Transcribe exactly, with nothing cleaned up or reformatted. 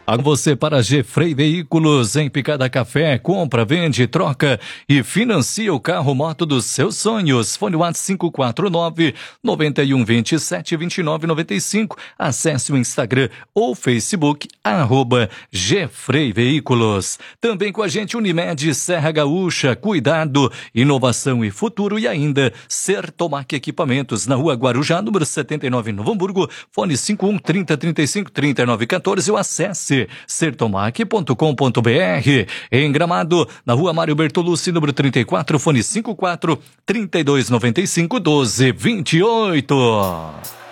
A você para Gefrei Veículos, em Picada Café, compra, vende, troca e financia o carro moto dos seus sonhos. Fone WhatsApp cinco quatro nove, nove um dois sete, dois nove nove cinco. Acesse o Instagram ou Facebook, arroba Gefrei Veículos. Também com a gente Unimed Serra Gaúcha, cuidado, inovação e futuro. E ainda Sertomac Equipamentos, na rua Guarujá, número setenta e nove, Novo Hamburgo. Fone cinco um, trinta, trinta e cinco, trinta e nove, quatorze. Ou acesse sertomac ponto com ponto br. Em Gramado, na rua Mário Bertolucci, número trinta e quatro, fone cinco quatro, trinta e dois, noventa e cinco, doze, vinte e oito.